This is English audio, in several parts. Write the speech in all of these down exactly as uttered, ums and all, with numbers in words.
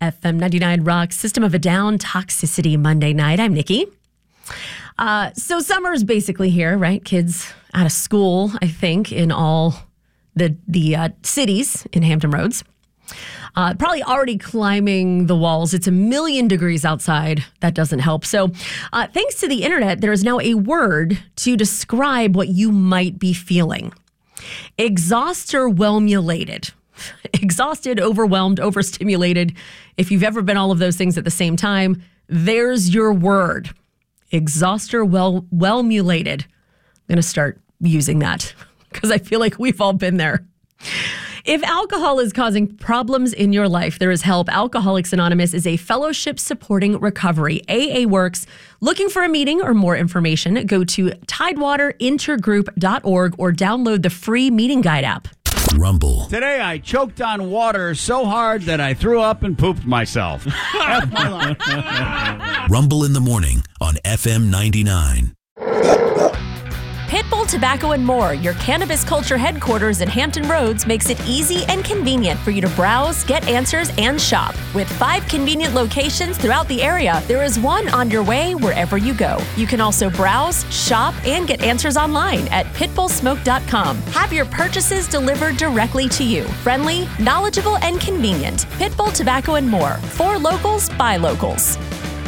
F M ninety-nine Rock, System of a Down, Toxicity Monday night. I'm Nikki. Uh, so summer's basically here, right? Kids out of school, I think, in all the, the uh, cities in Hampton Roads. Uh, probably already climbing the walls. It's a million degrees outside. That doesn't help. So uh, thanks to the internet, there is now a word to describe what you might be feeling. Exhausterwhelmulated. Exhausted, overwhelmed, overstimulated. If you've ever been all of those things at the same time, there's your word. Exhausterwhelmulated. I'm going to start using that because I feel like we've all been there. If alcohol is causing problems in your life, there is help. Alcoholics Anonymous is a fellowship supporting recovery. A A works. Looking for a meeting or more information, go to tidewater intergroup dot org or download the free meeting guide app. Rumble. Today I choked on water so hard that I threw up and pooped myself. That's my life. Rumble in the morning on F M ninety-nine. Pitbull Tobacco and More, your cannabis culture headquarters in Hampton Roads, makes it easy and convenient for you to browse, get answers, and shop. With five convenient locations throughout the area, there is one on your way wherever you go. You can also browse, shop, and get answers online at pitbull smoke dot com. Have your purchases delivered directly to you. Friendly, knowledgeable, and convenient. Pitbull Tobacco and More. For locals, by locals.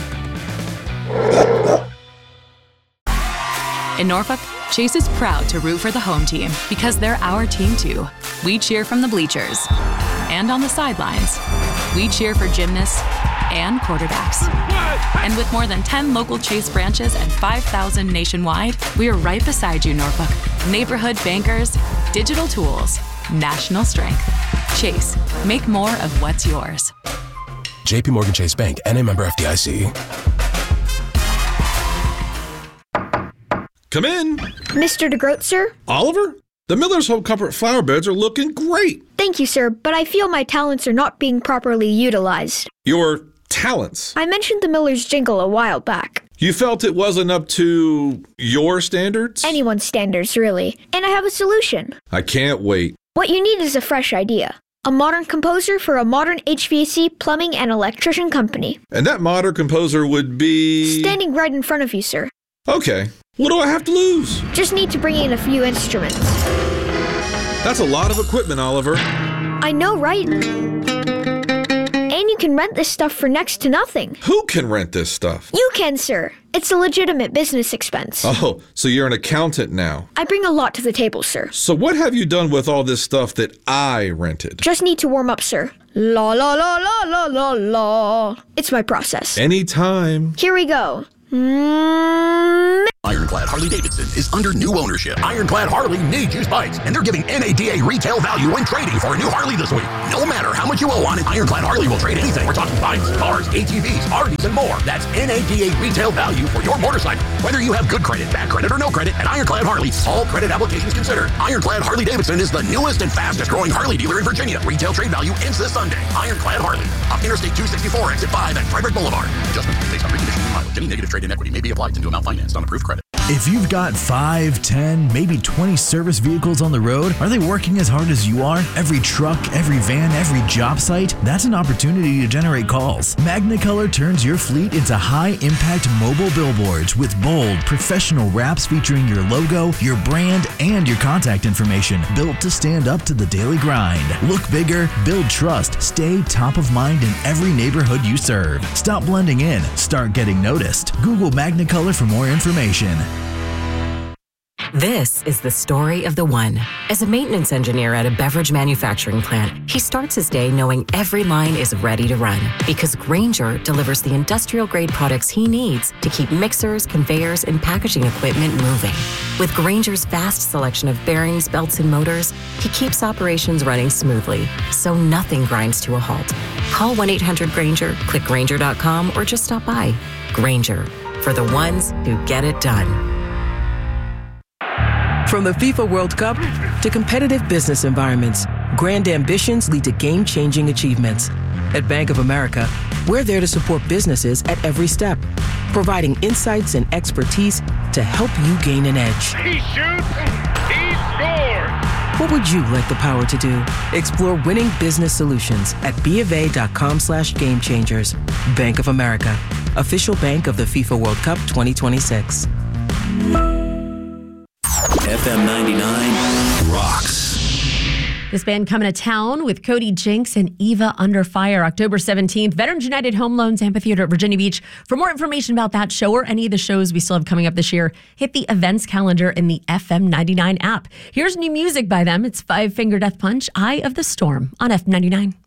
In Norfolk, Chase is proud to root for the home team because they're our team too. We cheer from the bleachers and on the sidelines. We cheer for gymnasts and quarterbacks. And with more than ten local Chase branches and five thousand nationwide, we are right beside you, Norfolk. Neighborhood bankers, digital tools, national strength. Chase, make more of what's yours. J P Morgan Chase Bank, N A member F D I C. Come in. Mister DeGroat, sir? Oliver? The Miller's Home Comfort flower beds are looking great. Thank you, sir, but I feel my talents are not being properly utilized. Your talents? I mentioned the Miller's jingle a while back. You felt it wasn't up to your standards? Anyone's standards, really. And I have a solution. I can't wait. What you need is a fresh idea. A modern composer for a modern H V A C, plumbing, and electrician company. And that modern composer would be... Standing right in front of you, sir. Okay. What do I have to lose? Just need to bring in a few instruments. That's a lot of equipment, Oliver. I know, right? And you can rent this stuff for next to nothing. Who can rent this stuff? You can, sir. It's a legitimate business expense. Oh, so you're an accountant now. I bring a lot to the table, sir. So what have you done with all this stuff that I rented? Just need to warm up, sir. La la la la la la la. It's my process. Anytime. Here we go. Mm-hmm. Ironclad Harley-Davidson is under new ownership. Ironclad Harley needs used bikes, and they're giving N A D A retail value when trading for a new Harley this week. No matter how much you owe on it, Ironclad Harley will trade anything. We're talking bikes, cars, A T Vs, R Vs, and more. That's N A D A retail value for your motorcycle. Whether you have good credit, bad credit, or no credit, at Ironclad Harley, all credit applications considered. Ironclad Harley-Davidson is the newest and fastest growing Harley dealer in Virginia. Retail trade value ends this Sunday. Ironclad Harley, off Interstate two sixty-four, exit five at Frederick Boulevard. Adjustment based on reconditioning and mileage. Any negative trade-in equity may be applied to new amount financed on approved credit. If you've got five, ten, maybe twenty service vehicles on the road, are they working as hard as you are? Every truck, every van, every job site? That's an opportunity to generate calls. Magnicolor turns your fleet into high-impact mobile billboards with bold, professional wraps featuring your logo, your brand, and your contact information, built to stand up to the daily grind. Look bigger, build trust, stay top of mind in every neighborhood you serve. Stop blending in, start getting noticed. Google Magnicolor for more information. This is the story of the one. As a maintenance engineer at a beverage manufacturing plant, he starts his day knowing every line is ready to run because Grainger delivers the industrial-grade products he needs to keep mixers, conveyors, and packaging equipment moving. With Grainger's vast selection of bearings, belts, and motors, he keeps operations running smoothly, so nothing grinds to a halt. Call one eight hundred Grainger, click Grainger dot com, or just stop by. Grainger, for the ones who get it done. From the FIFA World Cup to competitive business environments, grand ambitions lead to game-changing achievements. At Bank of America, we're there to support businesses at every step, providing insights and expertise to help you gain an edge. He shoots, he scores! What would you like the power to do? Explore winning business solutions at bofa.com slash game changers. Bank of America, official bank of the FIFA World Cup twenty twenty-six. F M ninety-nine rocks. This band coming to town with Cody Jinks and Eva Under Fire, October seventeenth, Veterans United Home Loans Amphitheater at Virginia Beach. For more information about that show or any of the shows we still have coming up this year, hit the events calendar in the F M ninety-nine app. Here's new music by them. It's Five Finger Death Punch, Eye of the Storm on F M ninety-nine.